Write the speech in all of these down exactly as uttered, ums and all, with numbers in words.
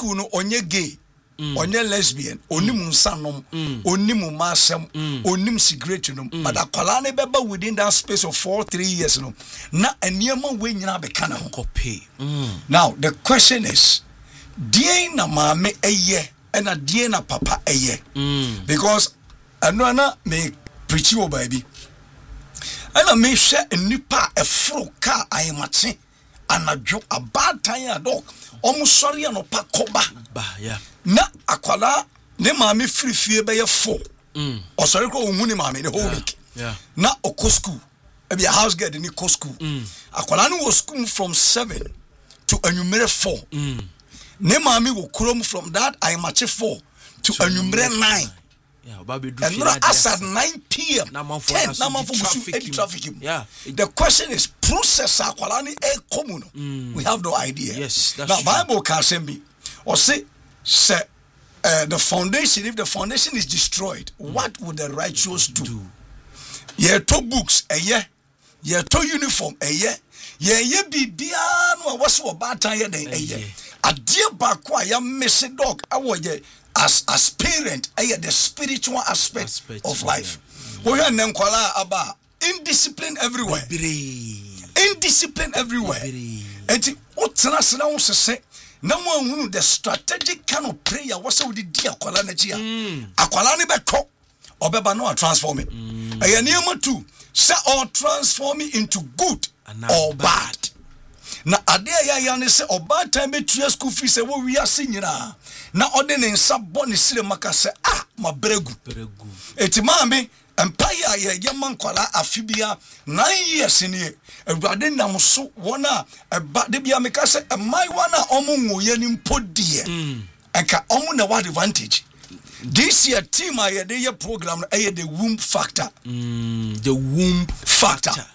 school no onye gay mm. onye lesbian onimu nsanom mm. onimu masem mm. onim cigarette no mm. but akwala ne beba within that space of four three years no na eniema we nyina be kana ho copy mm. now the question is die na maame eye ena die na papa eye mm. because anu ana me preach o baby ana me hwe nipa efro ka ayemate anadwo abatan ya dog omo sori no pa koba ba yeah na akwala ne maame frifie be ye four mm osori ko ohun ni maame the whole week yeah na oko school e be a house girl ni ko school mm akwala no was school from seven to anumere four mm ne maame wo krom from that ayemate four to anumere nine. Yeah, Baby do and not as at nine p.m. ten, traffic. traffic. Yeah. The question is, process akwalani e common. We have no idea. Yes, that's now, true. Bible can say me or say, say uh, the foundation. If the foundation is destroyed, mm. what would the righteous do? do? Yeah, two books a year. Yeah, two uniform a year. Yeah, yeah, be biano. What's what bad time a year? A dear bakwa ya messy dog. I was as as parent, I the spiritual aspect, aspect of life. We are nenkwala aba indiscipline everywhere. Indiscipline everywhere. And utana sina unsese na mo hunu the strategic kind of prayer wasa we di akwala na chia. Akwala ni beko obeba no transform it. Aya niema tu say or transform it into good or bad. Na ade ya ya ne se oba time betua school fees e wo wi ase nyina na ode ne nsa bo ne sire maka se ah ma bregu bregu eti maame empire ya ya mankwala afibia nine years ni ewade nam so wona eba de bia meka se mai wana omo ye ni mpodie eka omo na what advantage this year team aye de ye program aye the womb factor mm the womb factor, factor.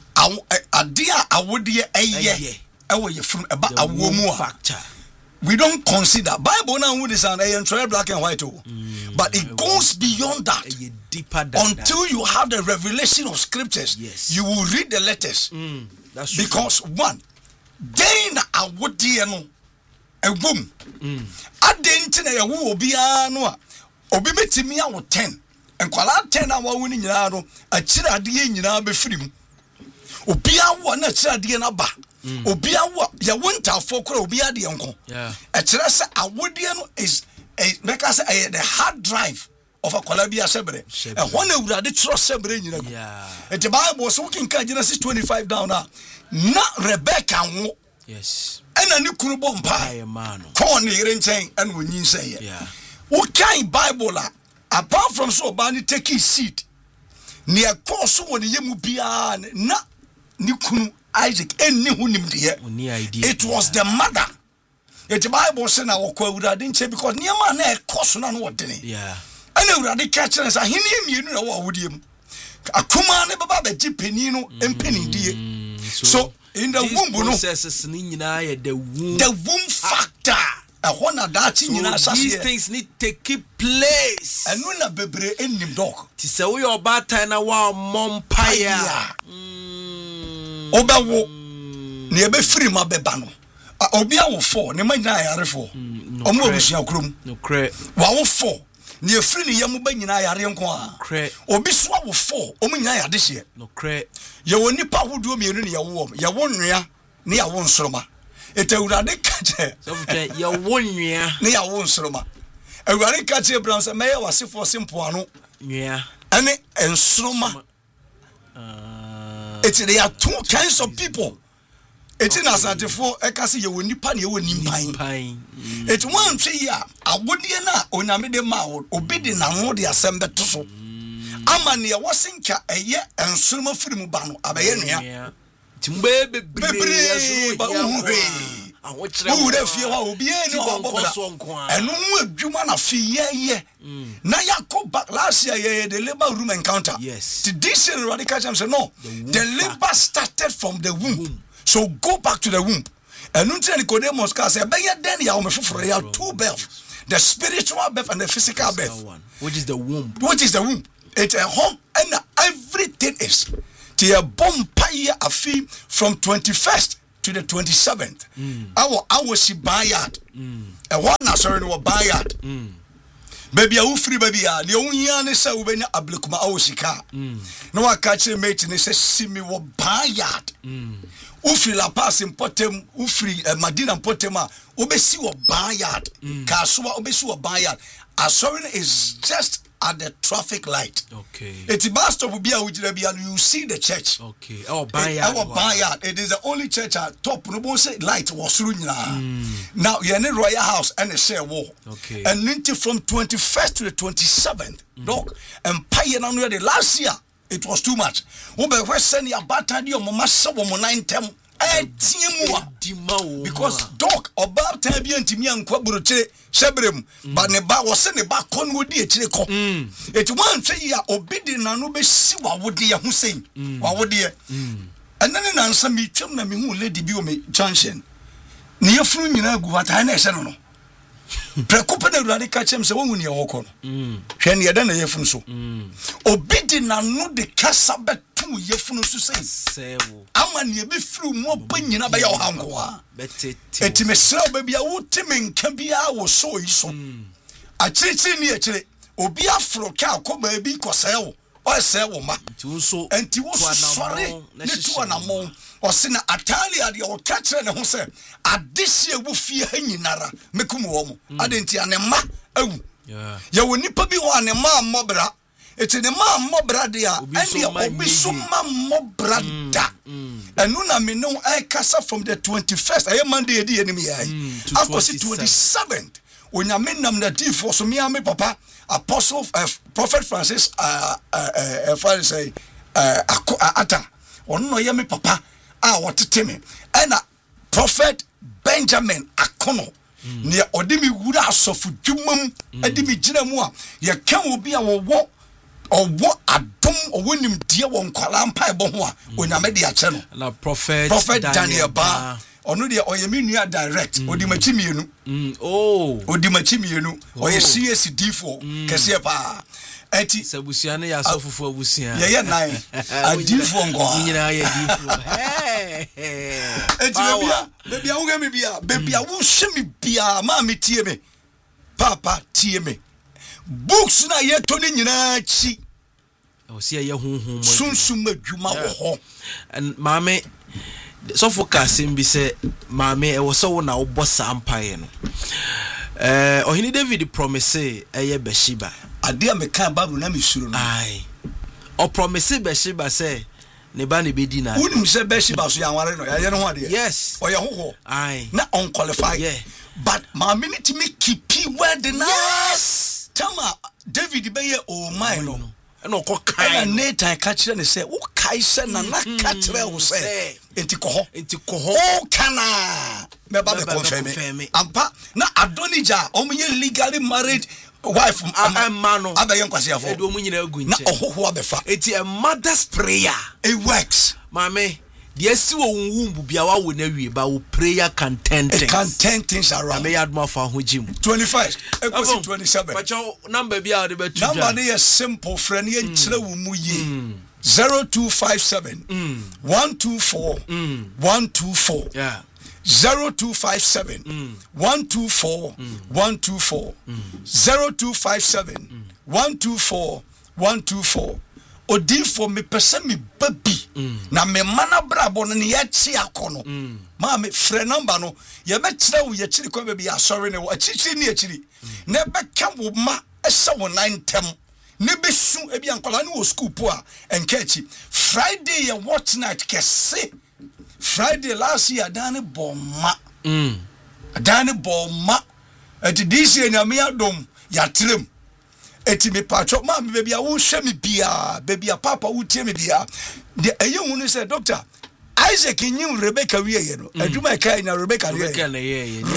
Adia awodie eye ewo ye from eba awomu factor. We don't consider Bible now with this and I black and white mm, but it goes beyond that deeper than until that. You have the revelation of scriptures. Yes. You will read the letters mm, that's because true. One then awodie no ewom mm adenti na yewo obi ano a obi metimi awo ten enkwala ten na wawo ni nyina no akira ade nyina be firim obi awo na akira ade na ba obi awo ya wonta fokoro obi ade enko yeah akira se awodie no is make us say the hard drive of a Colabia sebre and one urade trust sebre nyina go yeah and the Bible so kin ka Genesis twenty-five down na na Rebecca wo yes ena ni kunu bo mpa e man kon ne yere nchen ena wonyin say yeah wo kan Bible la apart from so ba ni take his seat ne course won ye mu bia na ni kunu Isaac enni hunim de it was the mother. It Bible say na okwa urade nche because niam na e course na no wodene yeah ana urade ka kire say hene mienu na wo awodiem akuma ne baba ba gipeni no empeni die so in the womb no processes ni nyina ye the womb the womb factor a hona that nyina asase these things need to keep place enu na bebre enim dog ti say we your bad time na wa mompire obawo ne ebe free ma beba no obi awo four ne magina yare four omo obusia krom no cre wa wo four ne efiri ne yam ba nyina yare nko a cre obi so awo four omo nyina yade hye no cre ye woni pa hodo mienu ne ye wo ye wo nwea ne ye wo nsoroma etawurade kache so fe ye wo nwea ne ye wo nsoroma awurade kache Abraham say meye wasefo simple ano nwea ane ensoroma it's there are two kinds of people. It's in asantifo ekase ye woni pa ne ye woni mpan it's one three ya awodie na onyame de ma obi de na ho de asem beto so ama ne wasenka eye ensoroma firi mu ba no abaye nua timbe bebre yeso ba uwe uwe fie wa obi eni obobla enu mu adwuma na fie ye na yakoba last year ye the labor room encounter yes to this radical say no the, the labor started from the womb, womb. So go back to the womb. And until Nicodemus can say, "Benya den ya omefufuro ya two births, the spiritual birth and the physical birth, which is the womb. Which is the womb? It's a home, and everything is to a bompire afi from twenty-first to the twenty-seventh. Our our shibayat, a one sorry no bayard mm baby a wo free baby a le wo hia ne se wo benya ablekuma awo sika mm no aka kire mate ne se simi wo bayard mm wo free la pass importem wo free uh, Madina importem a wo be si wo bayard mm. ka so wo be si wo bayard asori is just at the traffic light. Okay. It's a bus stop be a you see the church. Okay. Oh, bayard. Our bayard. It is the only church at top. No say light was through mm. Now you're in the royal house and a share wall. Okay. And ninety from twenty-first to the twenty-seventh. Mm. Dog. And paying on the last year it was too much. Obe we send your battery your mama sabo mo nine tem. Because dog about time be antimi ankwa burochire shebrem but ne ba wo se ne ba kon wodi akire ko it wan twe ya obidi na no be si wa wode ye ho sen wa wode ye enene na nsa mi twem na mi hu lady bi o me junction ne yefuru nyina gu wata na ehye no no prekope na urade ka chem se wonu ne woko no hwe ne yeda na yefunu so obidi na no de kasa betu yefunu so sen sewo ama ne be furu mo panyina ba ya hanko a eti me sra ba bia wuti me nka bia wo so yi so a chirichiri ne akire obi afro ka akoba bi kosewo o sewo ma nso enti wo sori ne to na mo o se na atalia de o kachre ne ho se adehye wu fie hanyinara mekum wo mo adenti anema awu yeah ya woni pa bi ho anema mmobra eti ne ma mmobra de a ene obi so ma mmobra da enu na me no I kasa from the twenty-first aye Monday edi enim ya after twenty-seventh onyame nam na di for so me ame papa apostle uh, prophet Francis uh uh uh uh say uh ata ono no ye me papa a wotete me ena prophet Benjamin Akono ne odimi wura asofu dwumam adimi gina mu a ye kan obi a wo owo adom owonim die won kwala mpa ebo ho a onyame de ache no na prophet prophet Daniel Ba ono de oyemi nua direct odimachi mienu mm oh odimachi mienu oye C S D four kese pa eti sabusia ne ya sofufu abusia ye ye nine adifo ngo nyina ye difo eh eti bebia bebia wo gemi bia bebia wo hwemi bia ma me tie me papa tie me books na ye to ni nyina chi o se ye honhom sunsum adwuma wo ho and mame so focus bi se mame e wo so wo na wo bossa empire no eh ohini David promise eye Beshiba ade me kan babu na me suru no ai o promise Beshiba say ne ba ne bedi na unim se Beshiba so ya nware no ya ye no ho ade yes o ye hoho ai na on qualify yeah but mame ni ti me keep word na yes tama David be ye o mine no no ko kai na time ka kire ne se wo kai se na na ka kire wo se enti ko ho enti ko ho o kana me ba be confirm ampa na Adonija o me legally married wife amano abaye nkwase afo e do mu nyina agu na ohoho abefa enti a mother's prayer it works mame the esi wo wumbu bia wa wo na wie ba wo prayer can turn things it can turn things around me yad ma fa ho jim twenty-five equals twenty-seven but your number bia de betu number dey simple friend ye nkyere wo mu ye zero two five seven one two four one two four yeah zero two five seven one two four one two four zero two five seven one two four one two four odi for me pese me baby na me mana brabo no ne ya chi akono ma me frɛ number no ye be kyerɛ wo ye kyiri ko baby asɔre ne wo akyiri ne akyiri na be ka wo ma ɛsɛ wo nine tem ne be su e bia nkola ne wo school po a enka achi Friday ye watch night kese Friday last year dane bomma mm dane bomma ati this year nyame adom ya trem eti me pacho ma me baby a wo hwe me bia baby a papa wo tie me bia de eye hunu say doctor Isaac nyim Rebecca wie ye no aduma kai na Rebecca ye Rebecca na ye ye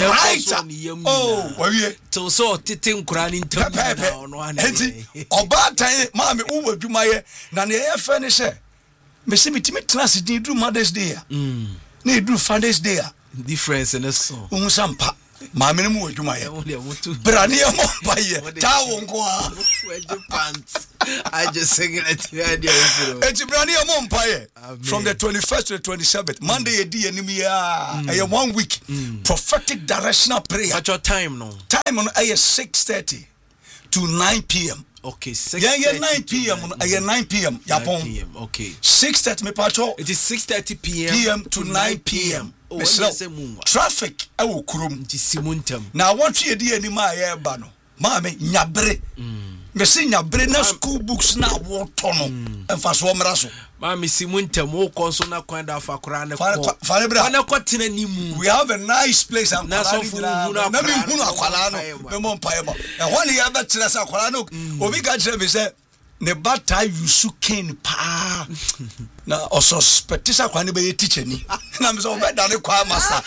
oh wawie to so tete nkura ni ntam na ono ana eti obatan ma me wo aduma ye na ne ye fe ne she me se mitimi class di do Mother's Day mm mm na do Father's Day difference in so unsampa ma me mu adwuma ye brane ye mo pa ye ta wo nko a weje pants I just singlet idea enti brane ye mo pa ye from the twenty-first to the twenty-seventh Monday ye di anim ya e one week prophetic directional prayer. At your time no time on aye six thirty to nine p.m. Okay, six yeah, yeah, nine p.m. Yeah, nine p.m. Yapon. Okay. six thirty me pacho. It is six thirty p.m. p m to nine p.m. Oh, traffic e wo kurom. Nti simuntam. Na wontu ye di anima ye ba no. Ma me nyabre. Me se nyabre na school books na wo to no. Emfa so mra so. Ma me simuntam wo konso na kwanda fa kora na ko. Fa bra. Na kwatena nimu. We have a nice place and na so fu hunu na me hunu akwala no. Me mo mpae ba. E ho ne ye ba kire sa akwala no. Obi ga kire me se ne bata yusu ken pa na also spetisa kwa ne be teacher ni na me so be da ne kwa masa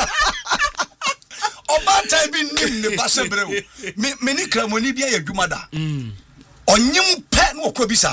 oba time bi nim ne basa brew me me ni kramoni bia ya dwuma da onyim pe na okobisa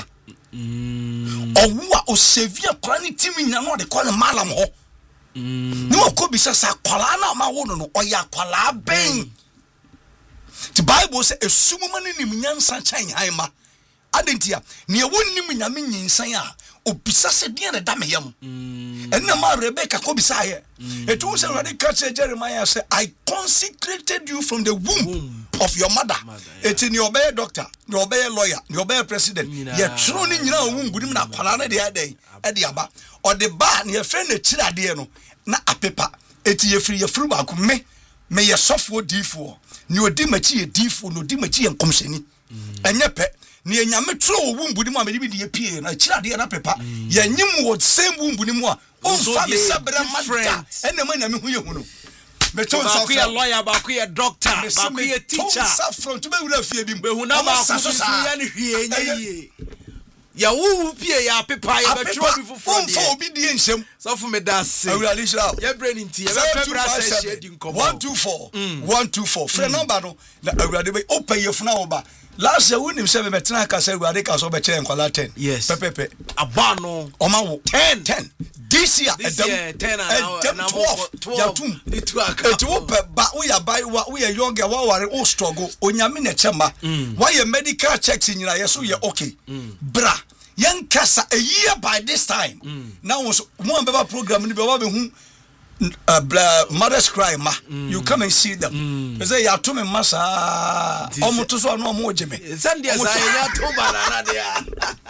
owu a osevia kwa ne timi nya no de kwa ne malam ho ni okobisa sa kwala na ma wo no oya kwala ben the Bible say esumu mane nim nyansa chan haima adentia ne wonnim nyame nyinsan a obisa se de na da meyam enna ma Rebecca ko bisa ye etu se Rebecca catch Jeremiah say I consecrated you from the womb, womb. of your mother eti ne obey doctor ne obey lawyer ne obey president ye tro ni nyina womb gudim na kwala na de aden e de aba o de ba ne friend na chirade no na apepa eti ye free ye free ba ko me me ye sofo difo ne odi machi ye difo no odi machi ye nkomseni enye pe ni enyame tro wumbu ni mu amedi bi de pie na chirade na pepa ye nyim wo same wumbu ni mu a on fa me sabra mada ene ma na me hu ye hu no me to sa fa lawyer ba ko ye doctor ba ko ye teacher sa front be wura fie bi be hu na ba ko so ya ne hwie nyi ya wu pie ya pepa ye be tro bi fufu on fa obi die nsem so fu me da se awura li shira ye brain nti ye be pebra sa she di nkomo one two four one two four free number no na awura de be open ye funa oba last year we nim say me tena ka say we ade ka so be chere nkwala ten yes pepepe abano oma wo ten ten this year edem ten and twelve yatum itu aka etu wo pe ba wo ya bai wo ya young girl wo ware wo struggle onyame na chema wo ya medical checks nyina yeso ye okay bra yan kasa a year by this time now mo ambeba program ni be wo be hu Uh, mother's cry ma mm. you come and see them mm. say ya to me masa omoto so no mo jeme sunday say ya to banana dia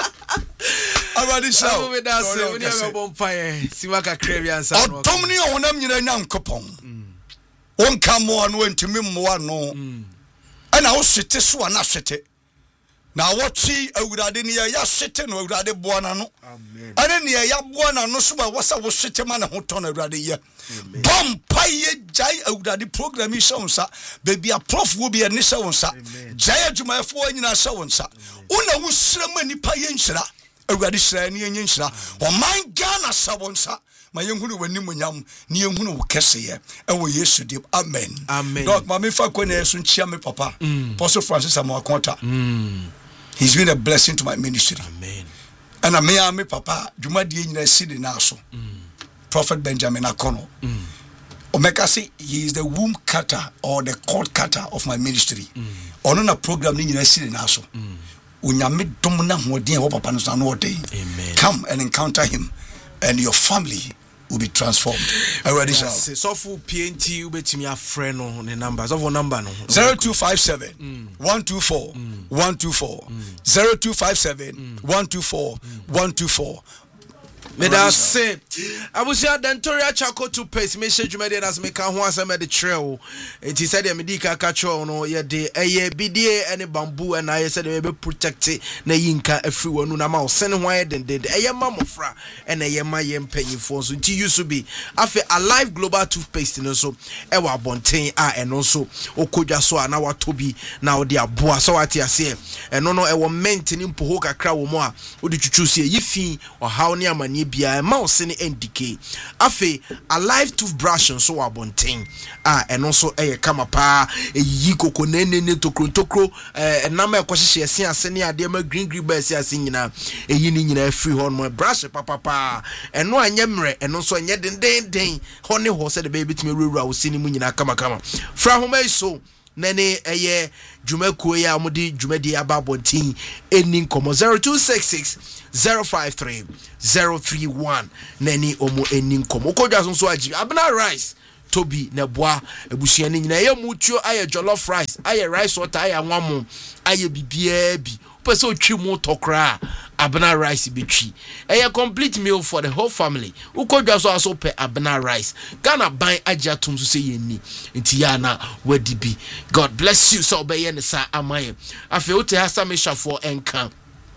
already so we da say we never bonfire siwaka krevia ansa no otomni onam nyina nyankopon on kamo anu ntimi mmoa no ana wo swete so ana swete na watchi awurade ne ya swete no awurade boana no amen ane ne ya boana no so ba wasa wo swete ma ne ho ton awurade ye bom paye jai awurade program yi shawunsa baby a prof wo bi ne shawunsa jai adwuma fo anyina shawunsa una wo srama ni paye nhira awurade shira ne yenye nhira o man Ghana shawunsa ma yenhunu wani munyam ne yenhunu wo keseye e wo Yesu dim amen amen dog ma me fa ko ne so nchia me papa Apostle Francis Amakonta mm. He's been a blessing to my ministry. Amen. And I may me papa, Juma di nyina sidi na so. Prophet Benjamin Akono. Mm. Omeka say he is the womb cutter or the cord cutter of my ministry. Ono na program ni nyina sidi na so. Unyame dom na hoden wo papa no so no dey. Come and encounter him and your family will be transformed. Already so. So for P N T ubetimi afre no ne numbers of number no zero two five seven one two four one two four zero two five seven one two four one two four. Me da say abusia dentoria chako to pace me shedwuma de nas me ka ho asem de treo enti said me di ka ka treo no ye de eye bidie ene bamboo and I said we be protect na yinka afri wonu na ma o sene ho ye den de eye mamofra ene eye ma ye mpanyifo so nti you so be afi Alive Global Toothpaste no so e wa bonten a eno so okodwa so a na watobi na odi aboa so wate ase eno no e wo maintain mpo ho kakra wo mo a odi twutwu se yifi o haw ne amani bia mouse ne ndike afi alive toothbrush so abonten ah eno so eye kama pa eyi koko nene ne tokro tokro eh nam ekohye ese ase ne ade ma green green ba ase ase nyina eyi ni nyina free hon mo brush papa pa eno anye mre eno so anye den den den ho ne ho se de baby timi rura wo sini mu nyina kama kama fra homa so nene eye dwumakuo ya amudi dwumadi ababontin eni nkomo zero two six six zero five three zero three one nene omo eni nkomo kodwa so so agi abna rice tobi na boa ebusua ni nyina ye mutuo aye jollof rice aye rice water aye anwamo aye bibia bi pese otwi mu tokra abna rice betwi a complete meal for the whole family ukodwa so aso pe abna rice Ghana ban agya tum so say yeni nti ya na wadi bi. God bless you so be ye ne sa amaye afi ote hasa mesha for enka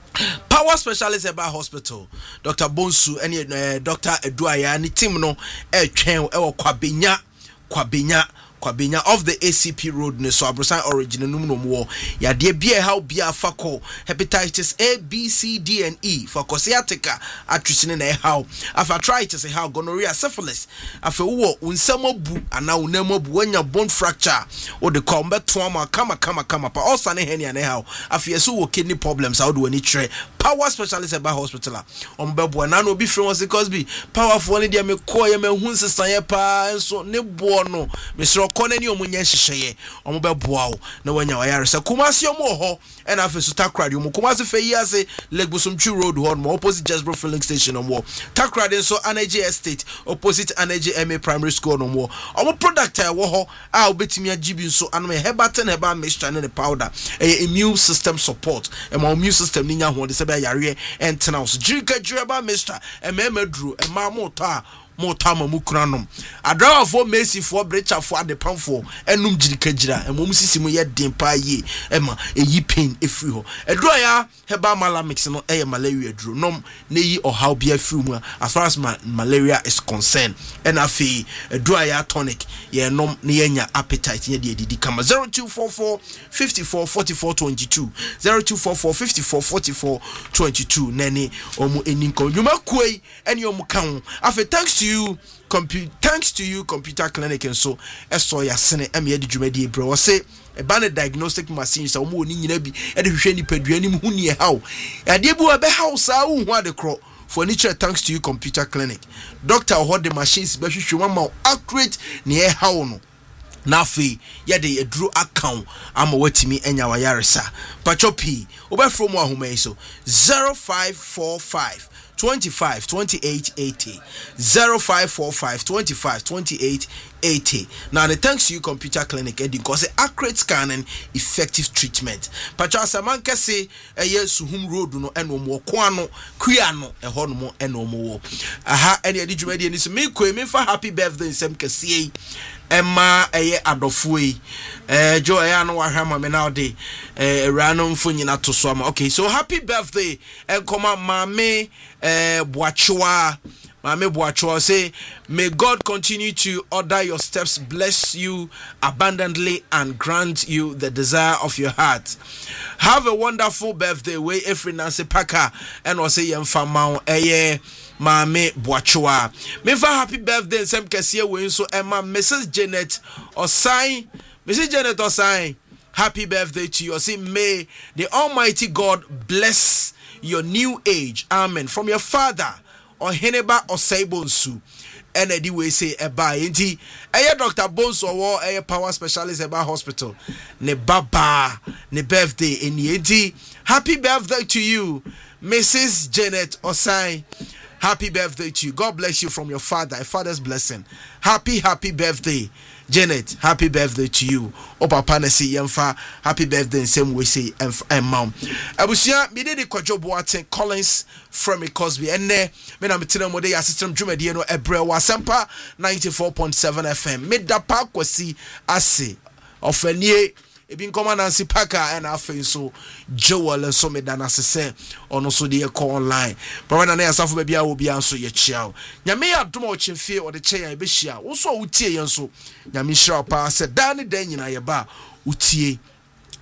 Power Specialist Eba Hospital Doctor Bonsu and uh, Doctor Eduaya ni team no e twen e wo kwabenya kwabenya kwabenya of the A C P road ne so abrosan origin num no mo ya de bia how bia fako hepatitis A B C D and E for sciatica atrisine na how arthritis how gonorrhea syphilis afa wo unsam abu ana unam abu wanya bone fracture o de come beto am kama kama kama pa also ne henia na how afa yeso wo kidney problems how do any tre Power Specialist Eba Hospital on bebo na no bi free was Cosby powerful ne dia me koye me hu nsesan ye pa so ne bo no me kone ni omunye hyehyeye omobeboa wo na wanya wayaresa kumasi omo ho ena afesu takrade omo kumasi fe yiase Legbosomtwi road ho no opposite Jasbro filling station omo takrade so Energy Estate opposite Energy M A primary school no mo omo product e wo ho a obetimi agibi nso anome hebaten heba mixture ne powder e immune system support e ma immune system ni nya ho de se be yare entena so jirika jireba mixture e ma maduru e ma moto a motama mukranom adrawa fo Messi fo brecha fo adepan fo enum jirika jira emom sisi mu ye den pa ye ema eyi pain efri ho edro ya heba mala mix no eye malaria dro nom na yi ohaw bia fri mu as far as ma malaria is concerned and afi edro ya tonic ye nom na yenya appetite ye de didi kama zero two four four five four four four two two zero two four four five four four four two two nani omu eninko nyuma kwei eni omu kan afi thanks to you computer thanks to you computer clinic and so eso ya sene em ye djumadi bro wo say e ba ne diagnostic machine so mo ni nyina bi e de hwehwe ni padua ni hu ni e haw e de bu be haw sa hu hu ade kro furniture thanks to you computer clinic doctor hold the machines be hwehwe ma accurate ni e haw no na fi ye de eduru account ama watimi enya wa yaresa pachopi obefro mu ahoma so zero five four five twenty-five twenty-eight eighty zero five four five twenty-five twenty-eight eighty. Now the thanks to you computer clinic edi cause accurate scanning effective treatment pacha samanka say eye suhum road no eno mo ko ano kua no e ho no mo eno mo wo aha ene edi dwumadi eni so me ko me fa happy birthday nsem kase Emma eye adofoi eh jo eye anu wahwa ma me na ode eh rano mfo nyina to so ama okay so happy birthday enkoma mame eh boachoa mame boachoa say may God continue to order your steps, bless you abundantly and grant you the desire of your heart. Have a wonderful birthday way every Nancy Parker and also yemfama eye Mame Boachoa. Me for happy birthday sem kesiye we so Emma Missus Janet Osai. Missus Janet Osai. Happy birthday to you. See, may the Almighty God bless your new age. Amen. From your father Oheneba Osai Bonsu. And edi we say eba enti eye Doctor Bonsu or eye Power Specialist Eba Hospital. Ne baba ne birthday eni enti. Happy birthday to you, Missus Janet Osai. Happy birthday to you. God bless you from your father, a father's blessing. Happy, happy birthday, Janet. Happy birthday to you. O papa na say yemfa happy birthday in same way say em mom. Abusia me dey Kwadwo Boateng Collins from Cosby. And ne me na metena mo dey assistant dwumadi no Ebre Wasempa ninety-four point seven F M. Me da pa kwasi ase ofanie ebi nkoma Nancy Parker and afen so Joel and so me dan asese ono so de call online but na na yasafo ba bia obi anso ye chia nyame ya dom o chemfie o de che ya be hia wo so utie yen so nyame hira pa se dan dan nyina ye ba utie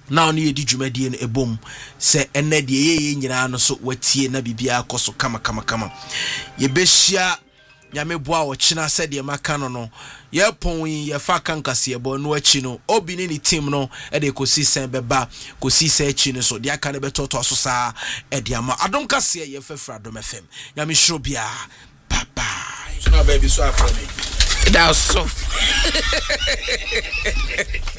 now ne yedi dwumadie no ebom se enne de ye nyina no so watie na bibia akoso kama kama kama ye behia nyame boa wo china se de maka no no ye pon ye fa kankase ebo no achi no obi ne ni team no e de kosi sen beba kosi se achi no so de aka ne betoto so sa e de ama adom kase ye fefra adom fm nyame hiro bia papa so na baby so afro me that's so